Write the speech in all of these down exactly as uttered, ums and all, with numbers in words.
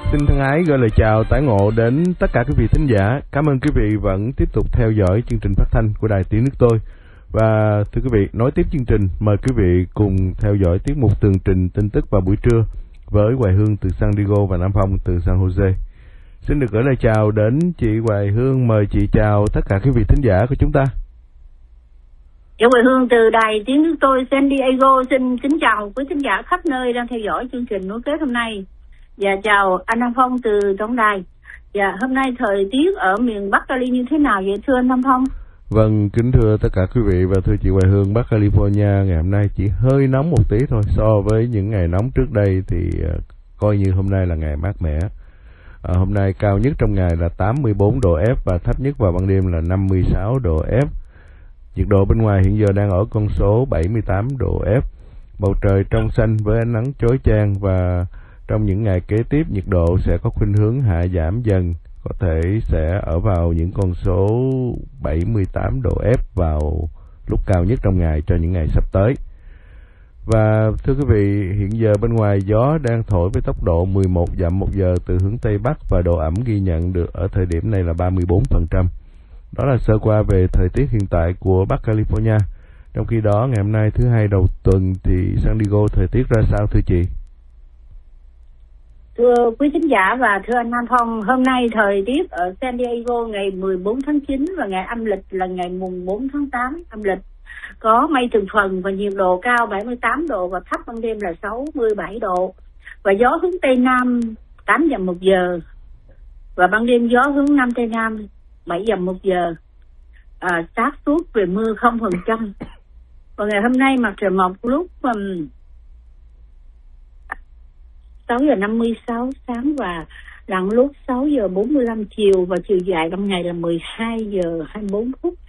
Xin thân ái gửi lời chào tái ngộ đến tất cả quý vị thính giả. Cảm ơn quý vị vẫn tiếp tục theo dõi chương trình phát thanh của Đài Tiếng Nước Tôi. Và thưa quý vị, nối tiếp chương trình, mời quý vị cùng theo dõi tiết mục tường trình tin tức vào buổi trưa với Hoài Hương từ San Diego và Nam Phong từ San Jose. Xin được gửi lời chào đến chị Hoài Hương. Mời chị chào tất cả quý vị thính giả của chúng ta. Dạ, Hoài Hương từ Đài Tiếng Nước Tôi San Diego xin kính chào quý thính giả khắp nơi đang theo dõi chương trình nối kết hôm nay. Dạ, chào anh Nam Phong từ tổng đài. Dạ, hôm nay thời tiết ở miền Bắc Cali như thế nào vậy thưa anh Nam Phong? Vâng, kính thưa tất cả quý vị và thưa chị Hoài Hương, Bắc California ngày hôm nay chỉ hơi nóng một tí thôi. So với những ngày nóng trước đây thì uh, coi như hôm nay là ngày mát mẻ. Uh, hôm nay cao nhất trong ngày là tám mươi bốn độ F và thấp nhất vào ban đêm là năm mươi sáu độ F. Nhiệt độ bên ngoài hiện giờ đang ở con số bảy mươi tám độ F. Bầu trời trong xanh với ánh nắng chói chang và trong những ngày kế tiếp nhiệt độ sẽ có khuynh hướng hạ giảm dần, có thể sẽ ở vào những con số bảy mươi tám độ F vào lúc cao nhất trong ngày cho những ngày sắp tới. Và thưa quý vị, hiện giờ bên ngoài gió đang thổi với tốc độ mười một dặm một giờ từ hướng Tây Bắc và độ ẩm ghi nhận được ở thời điểm này là ba mươi bốn phần trăm. Đó là sơ qua về thời tiết hiện tại của Bắc California. Trong khi đó, ngày hôm nay thứ hai đầu tuần thì San Diego thời tiết ra sao thưa chị? Thưa quý thính giả và thưa anh Nam Phong, hôm nay thời tiết ở San Diego ngày mười bốn tháng chín và ngày âm lịch là ngày mùng bốn tháng tám âm lịch. Có mây từng phần và nhiệt độ cao bảy mươi tám độ và thấp ban đêm là sáu mươi bảy độ. Và gió hướng Tây Nam tám dặm một giờ. Và ban đêm gió hướng Nam Tây Nam bảy dặm một giờ. À, xác suất về mưa không phần trăm. Và ngày hôm nay mặt trời mọc lúc um, sáu giờ năm mươi sáu sáng và lặn lúc sáu giờ bốn mươi lăm chiều và chiều dài trong ngày là mười hai giờ hai mươi bốn phút.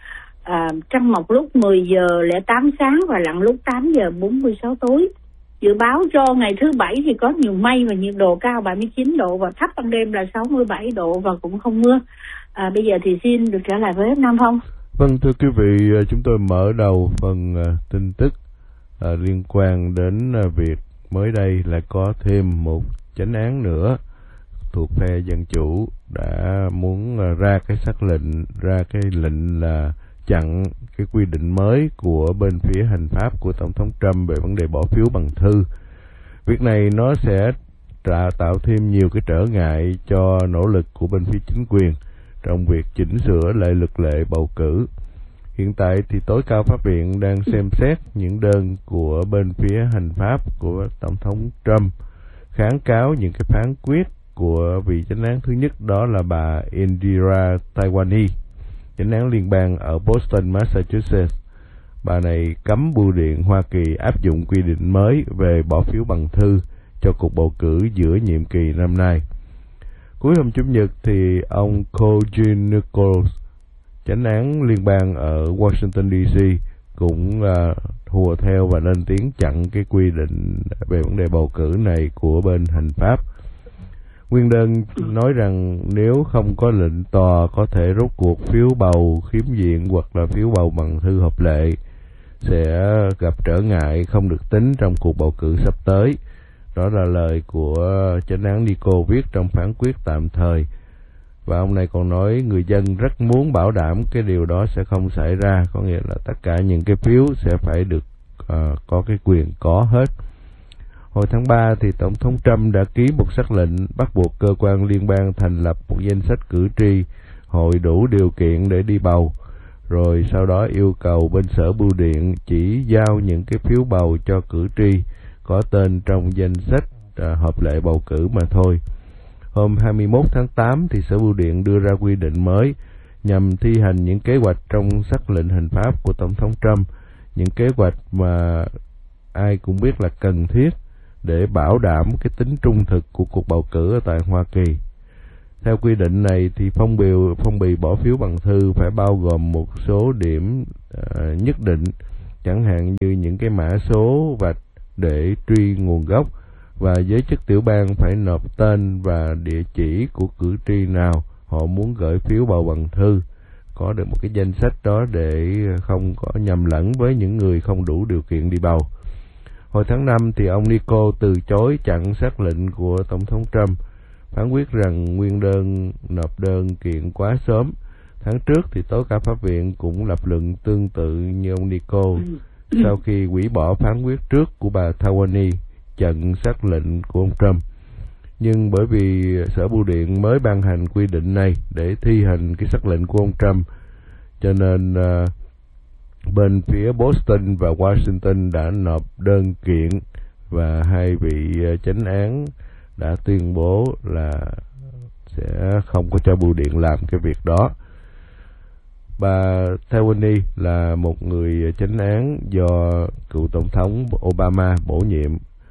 À, trăng mọc lúc mười giờ lẻ tám sáng và lặn lúc tám giờ bốn mươi sáu tối. Dự báo cho ngày thứ bảy thì có nhiều mây và nhiệt độ cao bảy mươi chín độ và thấp ban đêm là sáu mươi bảy độ và cũng không mưa. À, bây giờ thì xin được trở lại với Nam Phong. Vâng, thưa quý vị, chúng tôi mở đầu phần uh, tin tức uh, liên quan đến uh, việc mới đây lại có thêm một chánh án nữa thuộc phe Dân Chủ đã muốn uh, ra cái sắc lệnh, ra cái lệnh là chặn cái quy định mới của bên phía hành pháp của Tổng thống Trump về vấn đề bỏ phiếu bằng thư. Việc này nó sẽ trả, tạo thêm nhiều cái trở ngại cho nỗ lực của bên phía chính quyền trong việc chỉnh sửa lại luật lệ bầu cử. Hiện tại thì tối cao pháp viện đang xem xét những đơn của bên phía hành pháp của Tổng thống Trump kháng cáo những cái phán quyết của vị chánh án thứ nhất, đó là bà Indira Taiwani, chánh án liên bang ở Boston, Massachusetts. Bà này cấm bưu điện Hoa Kỳ áp dụng quy định mới về bỏ phiếu bằng thư cho cuộc bầu cử giữa nhiệm kỳ năm nay. Cuối hôm Chủ nhật thì ông Koji Nichols, chánh án liên bang ở Washington đê xê, cũng uh, hùa theo và lên tiếng chặn cái quy định về vấn đề bầu cử này của bên hành pháp. Nguyên đơn nói rằng nếu không có lệnh tòa có thể rút cuộc phiếu bầu khiếm diện hoặc là phiếu bầu bằng thư hợp lệ sẽ gặp trở ngại không được tính trong cuộc bầu cử sắp tới. Đó là lời của chánh án Nico viết trong phán quyết tạm thời. Và ông này còn nói người dân rất muốn bảo đảm cái điều đó sẽ không xảy ra, có nghĩa là tất cả những cái phiếu sẽ phải được uh, có cái quyền có hết. Hồi tháng ba thì Tổng thống Trump đã ký một sắc lệnh bắt buộc cơ quan liên bang thành lập một danh sách cử tri hội đủ điều kiện để đi bầu, rồi sau đó yêu cầu bên sở bưu điện chỉ giao những cái phiếu bầu cho cử tri có tên trong danh sách uh, hợp lệ bầu cử mà thôi. Hôm hai mươi mốt tháng tám thì Sở Bưu điện đưa ra quy định mới nhằm thi hành những kế hoạch trong sắc lệnh hành pháp của Tổng thống Trump, những kế hoạch mà ai cũng biết là cần thiết để bảo đảm cái tính trung thực của cuộc bầu cử ở tại Hoa Kỳ. Theo quy định này thì phong bì, phong bì bỏ phiếu bằng thư phải bao gồm một số điểm uh, nhất định, chẳng hạn như những cái mã số vạch để truy nguồn gốc, và giới chức tiểu bang phải nộp tên và địa chỉ của cử tri nào họ muốn gửi phiếu bầu bằng thư, có được một cái danh sách đó để không có nhầm lẫn với những người không đủ điều kiện đi bầu. Hồi tháng năm thì ông Nico từ chối chặn sắc lệnh của Tổng thống Trump phán quyết rằng nguyên đơn nộp đơn kiện quá sớm. Tháng trước thì tố cáo pháp viện cũng lập luận tương tự như ông Nico sau khi hủy bỏ phán quyết trước của bà Tawani chặn sắc lệnh của ông Trump. Nhưng bởi vì Sở Bưu điện mới ban hành quy định này để thi hành cái sắc lệnh của ông Trump, cho nên uh, bên phía Boston và Washington đã nộp đơn kiện, và hai vị uh, chánh án đã tuyên bố là sẽ không có cho Bưu điện làm cái việc đó. Bà Tawani là một người chánh án do cựu Tổng thống Obama bổ nhiệm.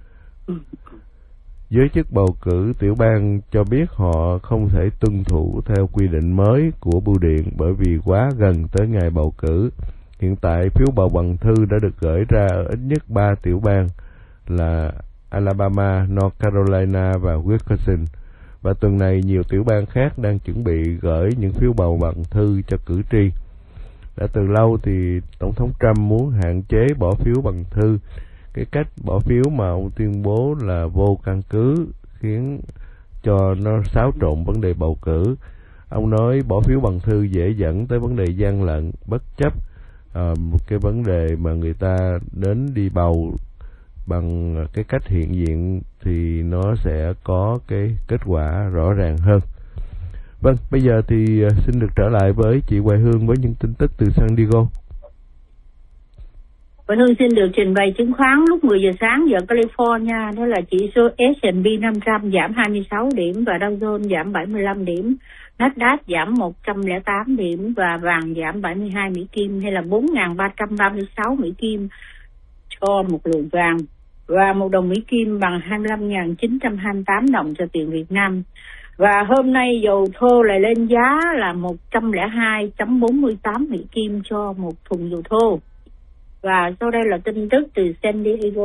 Giới chức bầu cử tiểu bang cho biết họ không thể tuân thủ theo quy định mới của Bưu điện bởi vì quá gần tới ngày bầu cử. Hiện tại phiếu bầu bằng thư đã được gửi ra ở ít nhất ba tiểu bang là Alabama, North Carolina và Wisconsin. Và tuần này nhiều tiểu bang khác đang chuẩn bị gửi những phiếu bầu bằng thư cho cử tri. Đã từ lâu thì Tổng thống Trump muốn hạn chế bỏ phiếu bằng thư. Cái cách bỏ phiếu mà ông tuyên bố là vô căn cứ khiến cho nó xáo trộn vấn đề bầu cử. Ông nói bỏ phiếu bằng thư dễ dẫn tới vấn đề gian lận, bất chấp à, một cái vấn đề mà người ta đến đi bầu bằng cái cách hiện diện thì nó sẽ có cái kết quả rõ ràng hơn. Vâng, bây giờ thì xin được trở lại với chị Hoài Hương với những tin tức từ San Diego. Hoài Hương xin được trình bày chứng khoán lúc mười giờ sáng giờ California, đó là chỉ số S and P năm trăm giảm hai mươi sáu điểm và Dow Jones giảm bảy mươi lăm điểm, Nasdaq giảm một trăm lẻ tám điểm và vàng giảm bảy mươi hai Mỹ Kim hay là bốn nghìn ba trăm ba mươi sáu Mỹ Kim cho một lượng vàng, và một đồng Mỹ Kim bằng hai mươi lăm nghìn chín trăm hai mươi tám đồng cho tiền Việt Nam. Và hôm nay dầu thô lại lên giá là một trăm lẻ hai phẩy bốn mươi tám Mỹ Kim cho một thùng dầu thô. Và sau đây là tin tức từ San Diego.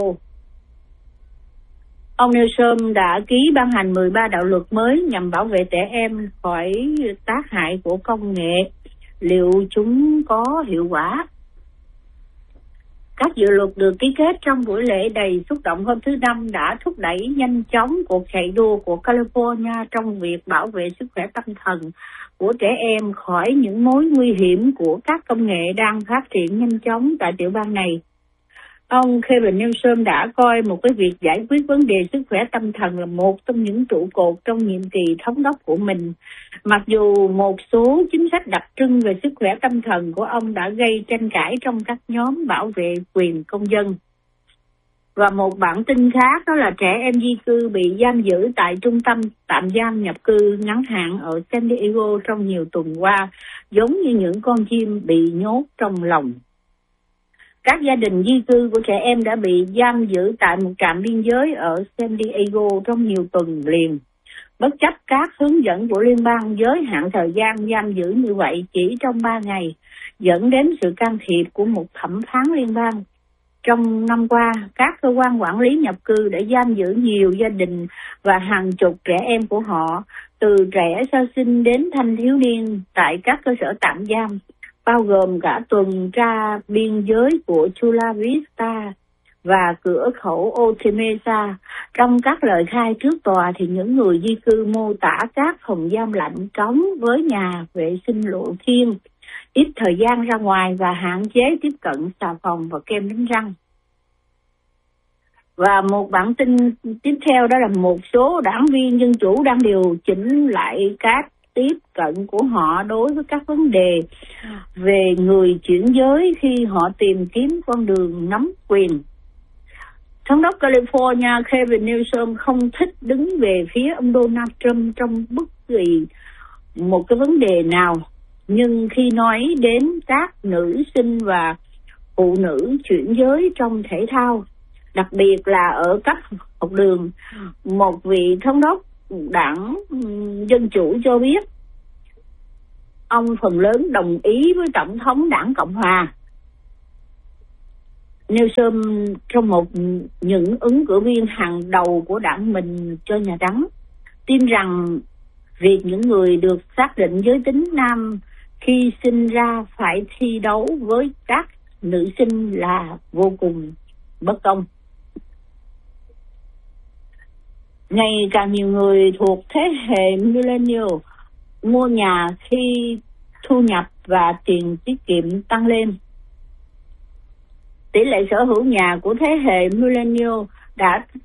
Ông Newsom đã ký ban hành mười ba đạo luật mới nhằm bảo vệ trẻ em khỏi tác hại của công nghệ. Liệu chúng có hiệu quả? Các dự luật được ký kết trong buổi lễ đầy xúc động hôm thứ Năm đã thúc đẩy nhanh chóng cuộc chạy đua của California trong việc bảo vệ sức khỏe tâm thần của trẻ em khỏi những mối nguy hiểm của các công nghệ đang phát triển nhanh chóng tại tiểu bang này. Ông Kevin Newsom đã coi một cái việc giải quyết vấn đề sức khỏe tâm thần là một trong những trụ cột trong nhiệm kỳ thống đốc của mình. Mặc dù một số chính sách đặc trưng về sức khỏe tâm thần của ông đã gây tranh cãi trong các nhóm bảo vệ quyền công dân. Và một bản tin khác đó là trẻ em di cư bị giam giữ tại trung tâm tạm giam nhập cư ngắn hạn ở San Diego trong nhiều tuần qua, giống như những con chim bị nhốt trong lồng. Các gia đình di cư của trẻ em đã bị giam giữ tại một trạm biên giới ở San Diego trong nhiều tuần liền. Bất chấp các hướng dẫn của liên bang giới hạn thời gian giam giữ như vậy chỉ trong ba ngày, dẫn đến sự can thiệp của một thẩm phán liên bang. Trong năm qua, các cơ quan quản lý nhập cư đã giam giữ nhiều gia đình và hàng chục trẻ em của họ, từ trẻ sơ sinh đến thanh thiếu niên tại các cơ sở tạm giam, bao gồm cả tuần tra biên giới của Chula Vista và cửa khẩu Otemesa. Trong các lời khai trước tòa thì những người di cư mô tả các phòng giam lạnh trống với nhà vệ sinh lộ thiên, ít thời gian ra ngoài và hạn chế tiếp cận xà phòng và kem đánh răng. Và một bản tin tiếp theo đó là một số đảng viên Dân Chủ đang điều chỉnh lại các tiếp cận của họ đối với các vấn đề về người chuyển giới khi họ tìm kiếm con đường nắm quyền. Thống đốc California Kevin Newsom không thích đứng về phía ông Donald Trump trong bất kỳ một cái vấn đề nào, nhưng khi nói đến các nữ sinh và phụ nữ chuyển giới trong thể thao, đặc biệt là ở cấp học đường, một vị thống đốc đảng Dân Chủ cho biết ông phần lớn đồng ý với Tổng thống đảng Cộng Hòa. Newsom, trong một những ứng cử viên hàng đầu của đảng mình cho Nhà Trắng, tin rằng việc những người được xác định giới tính nam khi sinh ra phải thi đấu với các nữ sinh là vô cùng bất công. Ngày càng nhiều người thuộc thế hệ millennial mua nhà khi thu nhập và tiền tiết kiệm tăng lên. Tỷ lệ sở hữu nhà của thế hệ millennial đã